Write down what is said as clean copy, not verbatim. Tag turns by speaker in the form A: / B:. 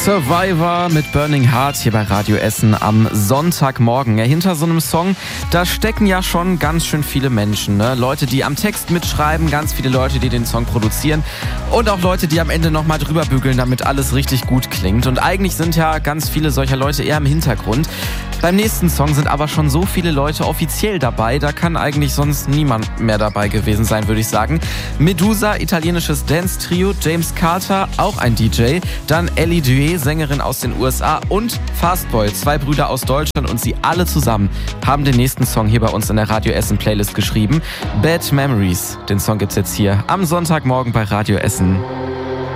A: Survivor mit Burning Heart hier bei Radio Essen am Sonntagmorgen. Ja, hinter so einem Song, da stecken ja schon ganz schön viele Menschen, ne? Leute, die am Text mitschreiben, ganz viele Leute, die den Song produzieren und auch Leute, die am Ende nochmal drüber bügeln, damit alles richtig gut klingt. Und eigentlich sind ja ganz viele solcher Leute eher im Hintergrund. Beim nächsten Song sind aber schon so viele Leute offiziell dabei, da kann eigentlich sonst niemand mehr dabei gewesen sein, würde ich sagen. Medusa, italienisches Dance-Trio, James Carter, auch ein DJ, dann Ellie Duet, Sängerin aus den USA und Fastboy, 2 Brüder aus Deutschland, und sie alle zusammen haben den nächsten Song hier bei uns in der Radio Essen Playlist geschrieben. Bad Memories, den Song gibt's jetzt hier am Sonntagmorgen bei Radio Essen.